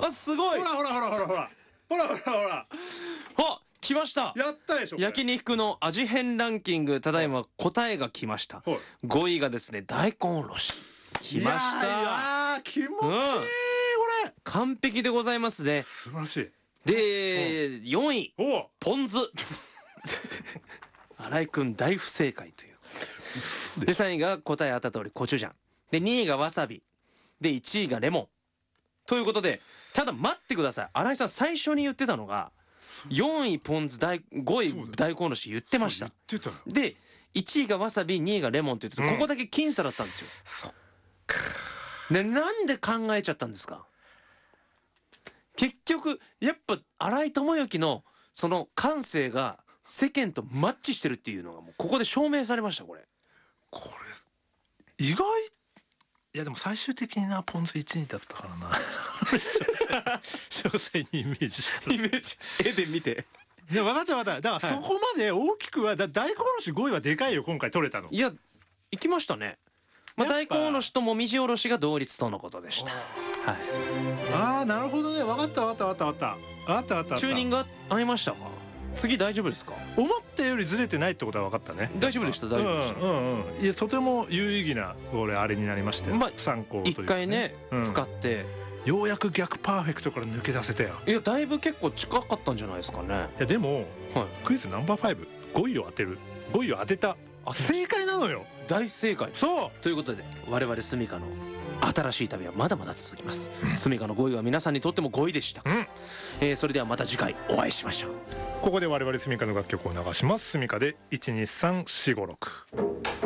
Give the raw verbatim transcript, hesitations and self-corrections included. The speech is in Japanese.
あ、すごい。 ほらほらほらほらほらほらほらほら、 あ、来ました。 やったでしょ。 焼肉の味変ランキング、ただいま答えが来ました。ごいがですね、大根おろし。来ました。 いやー気持ちいい、うん、これ完璧でございますね。 素晴らしい。 で、よんいポン酢。新井くん大不正解という。でさんいが答えあった通りコチュジャンで、にいがわさびで、いちいがレモンということで、ただ待ってください、新井さん最初に言ってたのがよんいポン酢、ごい大根おろし言ってました。でいちいがわさび、にいがレモンって言ってた、うん、ここだけ僅差だったんですよ。そっか、ね、なんで考えちゃったんですか。結局やっぱ新井智之のその感性が世間とマッチしてるっていうのがもうここで証明されました。これこれ意外。いやでも最終的になポン酢いちいだったからな。詳細にイメージしたイメージ絵で見て。 いや分かった分かった。だからそこまで大きくは、だ大根おろしごいはでかいよ今回取れたの。 いや行きましたね。まあ、大根おろしともみじおろしが同率とのことでした。はい、 ああなるほどね。分かった分かった分かった分かった分かった。 チューニング合いましたか。次大丈夫ですか。 思ったよりずれてないってことは分かったね。 大丈夫でした、大丈夫でした。 うんうんうん。いやとても有意義な俺あれになりましたよ。まあ参考というか、ね、 一回ね、うん、使ってようやく逆パーフェクトから抜け出せたよ。 いやだいぶ結構近かったんじゃないですかね。 いやでも、はい、クイズナンバーファイブ、ごいを当てる、ごいを当てた、正解なのよ。大正解。そうということで我々スミカの新しい旅はまだまだ続きます。スミカのごいは皆さんにとってもごいでした、うんえー、それではまた次回お会いしましょう。 ここで我々スミカの楽曲を流します。スミカでいちにさんしごろく。